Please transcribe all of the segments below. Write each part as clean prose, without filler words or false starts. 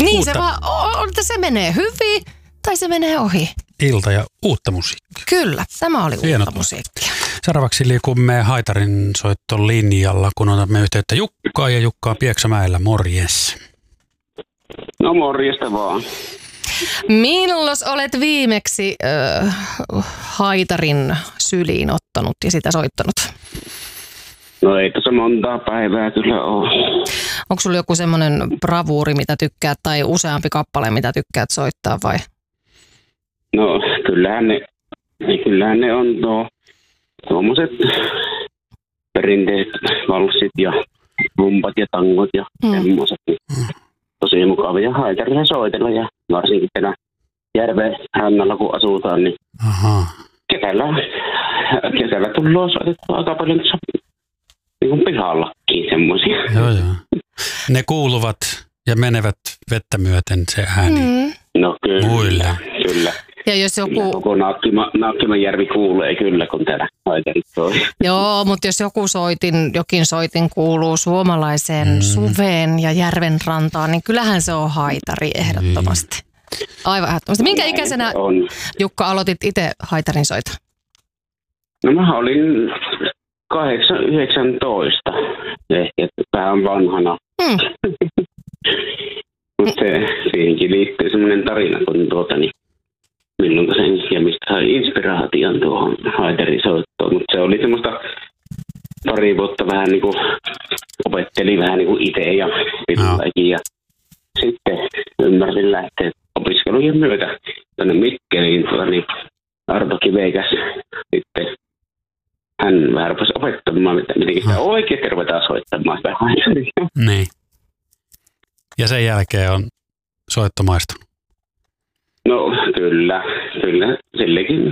Niin se vaan on, että se menee hyvin tai se menee ohi. Ilta ja uutta musiikkia. Kyllä, tämä oli uutta musiikkia. Seuraavaksi liikumme Haitarin soittolinjalla, kun otamme yhteyttä Jukkaan ja Jukka on Pieksämäellä. Morjes. No morjesta vaan. Milloin olet viimeksi Haitarin syliin ottanut ja sitä soittanut? No ei tässä montaa päivää kyllä ole. Onko sulla joku semmoinen bravuuri, mitä tykkäät, tai useampi kappale, mitä tykkäät soittaa vai? No kyllähän ne on tuommoiset perinteiset valssit ja rumpat ja tangot ja semmoiset. Tosi mukavia Haitarilla soitella ja varsinkin täällä järven rannalla kun asutaan, niin kesällä tullaan soitettua aika paljon niin kuin pihallakin semmoisia. Joo. Ne kuuluvat ja menevät vettä myöten se ääni. No kyllä. Ja jos joku... Koko Naakkimanjärvi kuulee kyllä, kun täällä Haitarit soi. Joo, mutta jos jokin soitin kuuluu suomalaiseen suveen ja järven rantaan, niin kyllähän se on Haitari ehdottomasti. Aivan ehdottomasti. Minkä ikäisenä, Jukka, aloitit itse Haitarin soita? No mä olin 19, ehkä vähän vanhana. Mutta siihenkin liittyy semmoinen tarina, kun milloin sen ja mistä sai inspiraation tuohon Haitarin soittoon. Mutta se oli semmoista pari vuotta vähän niin kuin opetteli vähän niin kuin itse ja pitääkin. Ja sitten ymmärsin lähteä opiskelujen myötä tuonne Mikkeliin. Niin Arto Kiveikäs sitten hän vähän rupesi opettamaan, miten sitä oikeasti ruvetaan soittamaan sitä Haitaria. Niin. Ja sen jälkeen on soitto maistunut. No kyllä. Sillekin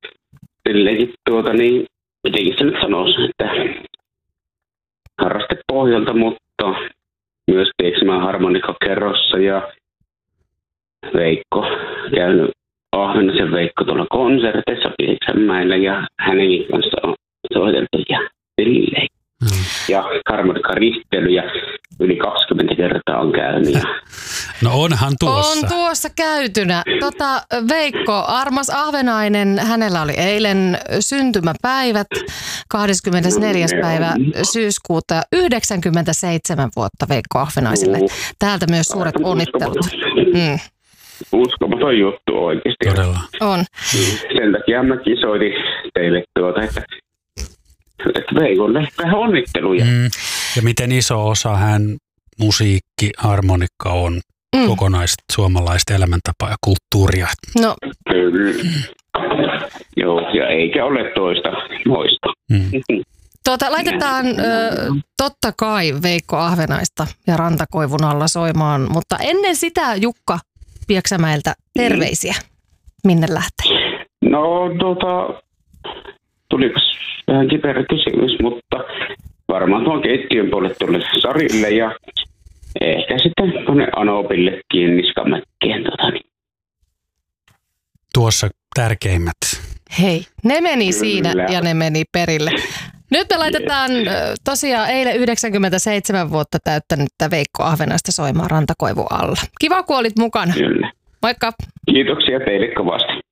mitenkin se nyt sanoisi, että harraste pohjalta, mutta myös Pieksämään harmonikkakerrossa ja Veikko käynyt Ahvenaisen Veikko tuolla konserteissa Pieksämäellä ja hänenkin kanssa on soiteltu ja silleen. Ja harmonikkaristeily ja yli 20 kertaa on käynyt. No onhan tuossa. On tuossa käytynä. Veikko, armas Ahvenainen, hänellä oli eilen syntymäpäivät, 24. päivä syyskuuta, 97 vuotta Veikko Ahvenaiselle. Täältä myös suuret onnittelut. Uskomaton juttu oikeasti. Todella. On. Sen takia mäkin soitin teille että Veikolle vähän onnitteluja. Ja miten iso osa hän musiikki, harmonikka on kokonaista suomalaista elämäntapaa ja kulttuuria. No. Kyllä. Joo, ja eikä ole toista moista. Laitetaan totta kai Veikko Ahvenaista ja Rantakoivun alla soimaan, mutta ennen sitä Jukka Pieksämäeltä terveisiä. Minne lähtee? No tulipas vähän kiperä kysymys, mutta varmaan tuon keittiön puolelle tuolle Sarille ja ehkä sitten tuonne Anopillekin Niskamäkkeen. Tuossa tärkeimmät. Hei, ne meni siinä ja ne meni perille. Nyt me laitetaan tosiaan eilen 97 vuotta täyttänyttä Veikko Ahvenaista soimaan Rantakoivun alla. Kiva, kun olit mukana. Kyllä. Moikka. Kiitoksia teille kovasti.